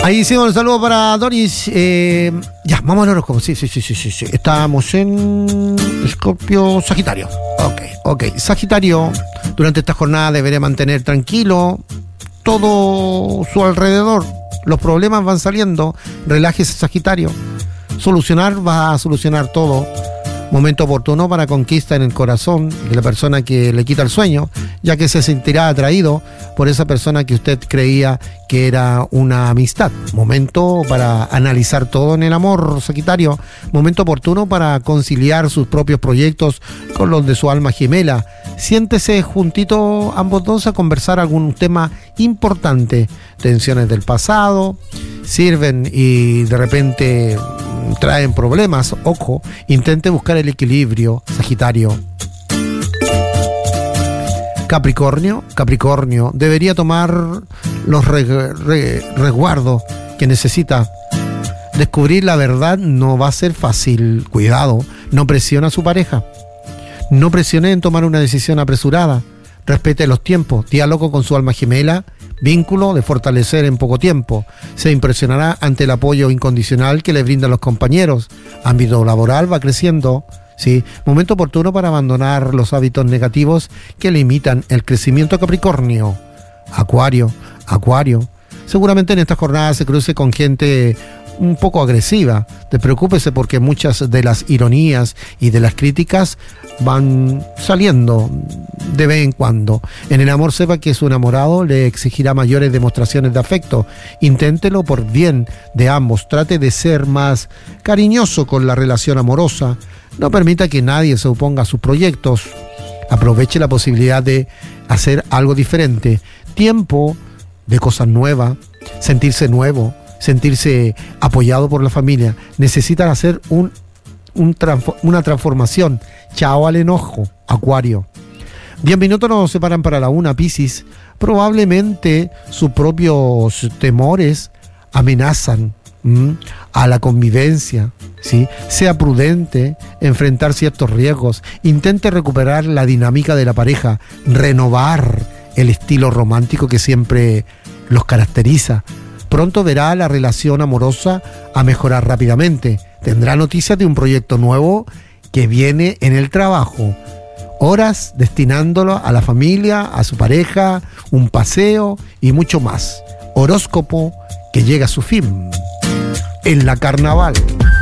Ahí sí, un saludo para Doris. Ya, vamos al horóscopo. Sí. Estamos en Escorpio, Sagitario. Ok. Sagitario, durante esta jornada debería mantener tranquilo todo su alrededor. Los problemas van saliendo. Relájese, Sagitario. Va a solucionar todo. Momento oportuno para conquista en el corazón de la persona que le quita el sueño, ya que se sentirá atraído por esa persona que usted creía que era una amistad. Momento para analizar todo en el amor, Sagitario. Momento oportuno para conciliar sus propios proyectos con los de su alma gemela. Siéntese juntito ambos dos a conversar algún tema importante. Tensiones del pasado sirven y de repente traen problemas. Ojo, intente buscar el equilibrio, Sagitario. Capricornio, debería tomar los resguardos que necesita. Descubrir la verdad no va a ser fácil. Cuidado, no presiona a su pareja. No presione en tomar una decisión apresurada. Respete los tiempos. Diálogo con su alma gemela. Vínculo de fortalecer en poco tiempo. Se impresionará ante el apoyo incondicional que le brindan los compañeros. Ámbito laboral va creciendo. Sí, momento oportuno para abandonar los hábitos negativos que limitan el crecimiento, Capricornio. Acuario. Seguramente en esta jornada se cruce con gente un poco agresiva. Despreocúpese porque muchas de las ironías y de las críticas van saliendo de vez en cuando. En el amor, sepa que su enamorado le exigirá mayores demostraciones de afecto. Inténtelo por bien de ambos. Trate de ser más cariñoso con la relación amorosa. No permita que nadie se oponga a sus proyectos. Aproveche la posibilidad de hacer algo diferente. Tiempo de cosas nuevas, sentirse nuevo, sentirse apoyado por la familia. Necesitan hacer una transformación. Chao al enojo, Acuario. 10 minutos nos separan para la 1, Piscis. Probablemente sus propios temores amenazan a la convivencia, ¿sí? Sea prudente, enfrentar ciertos riesgos. Intente recuperar la dinámica de la pareja, renovar el estilo romántico que siempre los caracteriza. Pronto verá la relación amorosa a mejorar rápidamente. Tendrá noticias de un proyecto nuevo que viene en el trabajo. Horas destinándolo a la familia, a su pareja, un paseo y mucho más. Horóscopo que llega a su fin. En la carnaval.